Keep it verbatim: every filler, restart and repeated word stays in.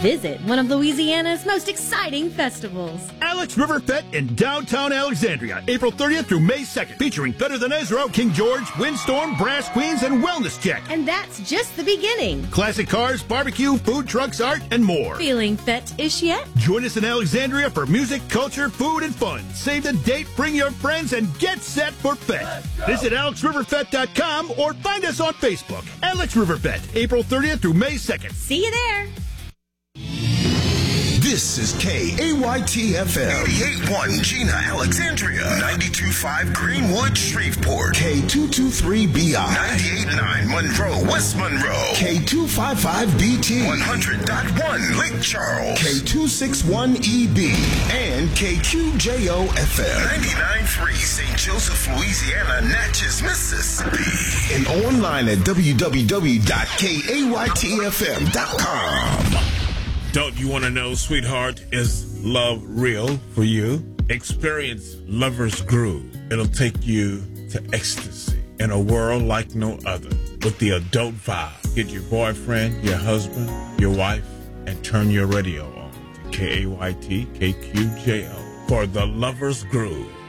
Visit one of Louisiana's most exciting festivals. Alex River Fete in downtown Alexandria, April thirtieth through May second, featuring Better Than Ezra, King George, Windstorm, Brass Queens, and Wellness Check. And that's just the beginning. Classic cars, barbecue, food trucks, art, and more. Feeling fete-ish yet? Join us in Alexandria for music, culture, food, and fun. Save the date, bring your friends, and get set for Fete. Visit alex river fete dot com or find us on Facebook. Alex River Fete, April thirtieth through May second. See you there. This is K A Y T F M. eighty-eight point one Gina, Alexandria. ninety-two point five Greenwood, Shreveport. K two two three B I. ninety-eight point nine Monroe, West Monroe. K two five five B T. one hundred point one Lake Charles. K two six one E B. And K Q J O F M. ninety-nine point three Saint Joseph, Louisiana, Natchez, Mississippi. And online at w w w dot k a y t f m dot com. Don't you want to know, sweetheart, is love real for you? Experience Lover's Groove. It'll take you to ecstasy in a world like no other with the adult vibe. Get your boyfriend, your husband, your wife, and turn your radio on to K A Y T K Q J O for the Lover's Groove.